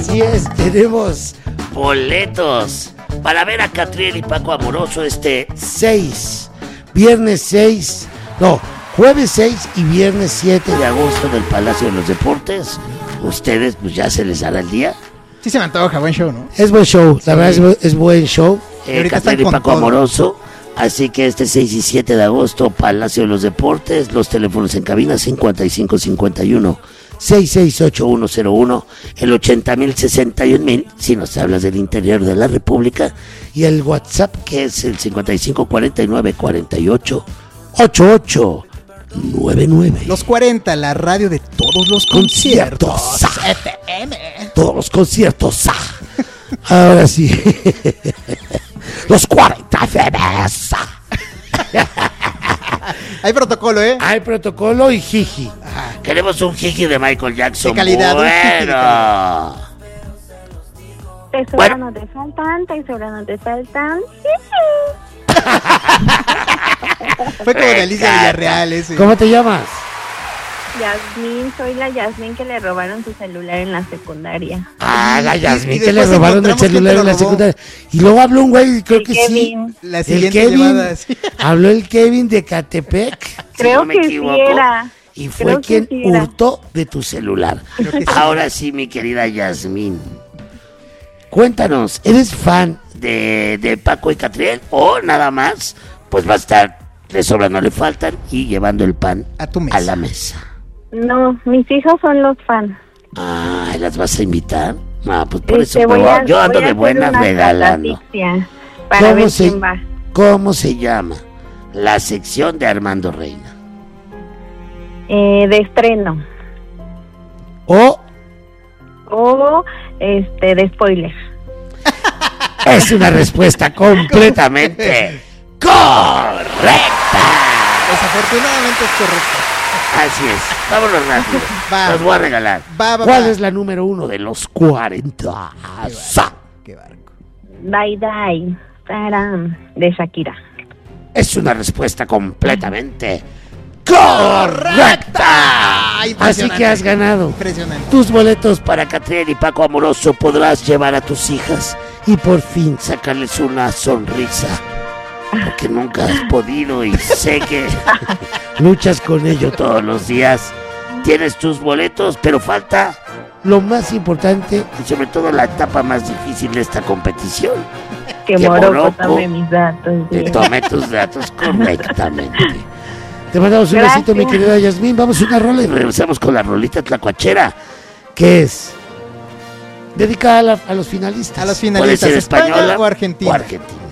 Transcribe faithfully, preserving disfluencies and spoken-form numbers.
Así es, tenemos boletos para ver a Catriel y Paco Amoroso este seis, viernes seis, no, jueves seis y viernes siete de agosto del Palacio de los Deportes. Ustedes, pues ya se les hará el día. Sí se me antoja, buen show, ¿no? Es buen show, la sí. verdad es, bu- es buen show. Eh, Y Catriel y Paco todo. Amoroso. Así que este seis y siete de agosto, Palacio de los Deportes, los teléfonos en cabina cincuenta y cinco cincuenta y uno, sesenta y seis ochenta y uno cero uno, el ochenta mil sesenta y un mil, si nos hablas del interior de la República, y el WhatsApp que es el cincuenta y cinco cuarenta y nueve cuarenta y ocho ochenta y ocho noventa y nueve. Los cuarenta, la radio de todos los conciertos. Conciertos. F M. Todos los conciertos. ah. Ahora sí. Los cuarenta F Ms. Hay protocolo, ¿eh? Hay protocolo y jiji. Queremos un jiji de Michael Jackson. De calidad, un jiji de Bueno. Tesoro Bueno. no te faltan, tesoro no te faltan. Fue como de Alicia encanta. Villarreal ese. ¿Cómo te llamas? Yasmín, soy la Yasmín que le robaron su celular en la secundaria. Ah, la Y- y Yasmín que le después robaron el encontramos quién te celular lo en la robó. secundaria. Y luego habló un güey, creo El que Kevin. sí. La El siguiente Kevin. llamada. Sí. Habló el Kevin de Catepec. si Creo no me que sí equivoco, era. Y fue Creo que quien sí era. hurtó de tu celular. Creo que sí. Ahora sí, mi querida Yasmín. Cuéntanos, ¿eres fan de, de Paco y Catriel o nada más? Pues va a estar, le sobra, no le faltan y llevando el pan A tu mesa. a la mesa. No, mis hijos son los fans. Ah, ¿las vas a invitar? Ah, pues por Este, eso me voy voy- a- yo ando voy a de hacer buenas una regalando. catafixia para ver quién va. ¿Cómo se llama la sección de Armando Reina? Eh, de estreno O o este de spoiler. es una respuesta completamente correcta. Desafortunadamente es correcto. Así es, vámonos rápido. Va. Los voy a regalar. Va, va, ¿Cuál va. es la número uno de los cuarenta? Sa. Qué barco. Bye bye. Tarán, de Shakira. Es una respuesta completamente correcta. Así Impresionante. que has ganado Impresionante. tus boletos para Catriel y Paco Amoroso. Podrás llevar a tus hijas y por fin sacarles una sonrisa, porque nunca has podido y sé que luchas con ello todos los días. Tienes tus boletos, pero falta lo más importante y sobre todo la etapa más difícil de esta competición. Que Que Morocco Morocco tome mis datos. Te bien. tome tus datos correctamente. Te mandamos un Gracias. besito, mi querida Yasmín. Vamos a una rola y regresamos con la rolita tlacuachera, que es dedicada a, la- a los finalistas. A los Puede finalistas, ser España española o Argentina. O Argentina.